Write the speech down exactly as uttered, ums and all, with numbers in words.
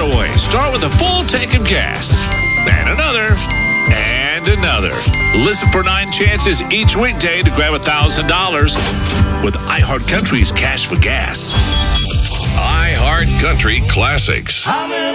getaway. Start with a full tank of gas. And another. And another. Listen for nine chances each weekday to grab one thousand dollars with iHeartCountry's Cash for Gas. iHeartCountry Classics.